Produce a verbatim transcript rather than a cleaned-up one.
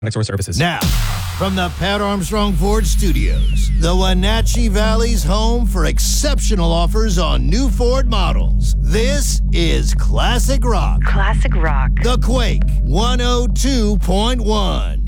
or services. Now, from the Pat Armstrong Ford Studios, the Wenatchee Valley's home for exceptional offers on new Ford models. This is Classic Rock. Classic Rock. The Quake one oh two point one.